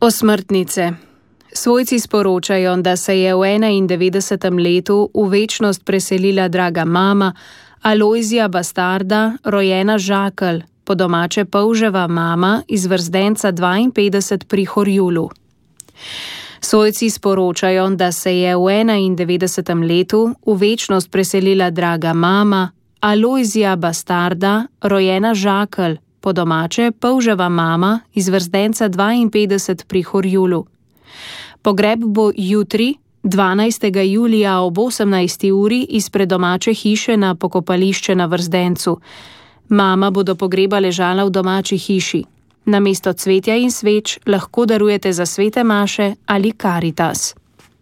Osmrtnice. Svojci sporočajo, da se je v 91. letu v večnost preselila draga mama Alojzija Bastarda, rojena Žakelj, po domače Polževa mama iz Vrzdenca 52 pri Horjulu. Svojci sporočajo, da se je v 91. letu v večnost preselila draga mama Alojzija Bastarda, rojena Žakelj, po domače Polževa mama iz Vrzdenca 52 pri Horjulu. Pogreb bo jutri, 12. julija ob 18. uri izpred domače hiše na pokopališče na Vrzdencu. Mama bo do pogreba ležala v domači hiši. Namesto cvetja in sveč lahko darujete za svete maše ali Karitas.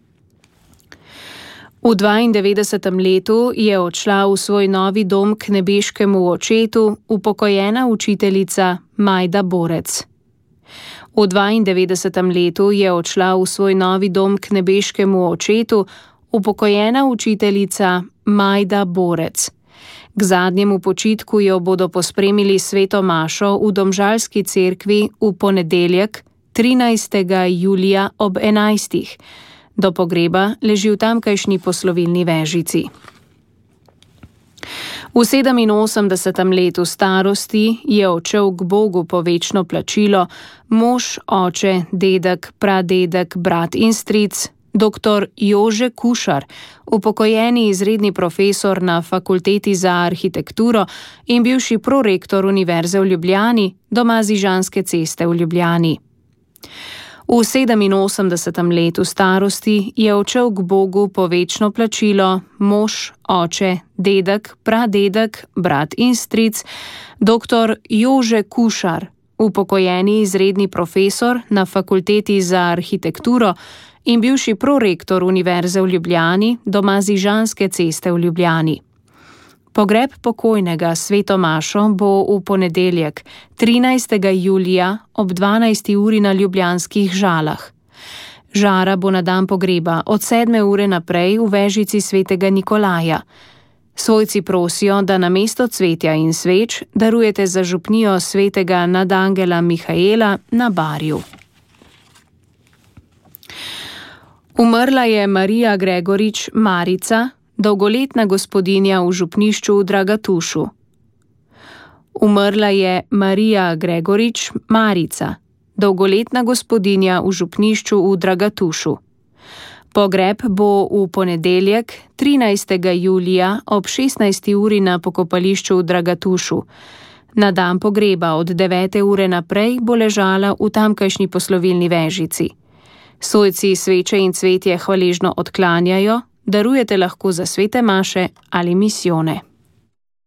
V 92. letu je odšla v svoj novi dom k nebeškemu očetu upokojena učiteljica Majda Borec. V 92. letu je odšla v svoj novi dom k nebeškemu očetu upokojena učiteljica Majda Borec. K zadnjemu počitku jo bodo pospremili sveto mašo v domžalski cerkvi v ponedeljek, 13. julija ob 11. Do pogreba leži v tamkajšnji poslovilni vežici. V 87. letu starosti je odšel k Bogu po večno plačilo mož, oče, dedek, pradedek, brat in stric, dr. Jože Kušar, upokojeni izredni profesor na Fakulteti za arhitekturo in bivši prorektor Univerze v Ljubljani, doma Zižanske ceste v Ljubljani. V 87. letu starosti je odšel k Bogu po večno plačilo mož, oče, dedek, pradedek, brat in stric, dr. Jože Kušar, upokojeni izredni profesor na Fakulteti za arhitekturo in bivši prorektor Univerze v Ljubljani, doma Zižanske ceste v Ljubljani. Pogreb pokojnega sveto mašo bo v ponedeljek, 13. julija ob 12. uri na ljubljanskih Žalah. Žara bo na dan pogreba od 7. ure naprej v vežici svetega Nikolaja. Svojci prosijo, da namesto cvetja in sveč darujete za župnijo svetega nadangela Mihaela na Barju. Umrla je Marija Gregorič Marica, dolgoletna gospodinja v župnišču v Dragatušu. Umrla je Marija Gregorič Marica, dolgoletna gospodinja v župnišču v Dragatušu. Pogreb bo v ponedeljek, 13. julija ob 16. uri na pokopališču v Dragatušu. Na dan pogreba od 9. ure naprej bo ležala v tamkajšnji poslovilni vežici. Svojci sveče in cvetje hvaležno odklanjajo, darujete lahko za svete maše ali misijone.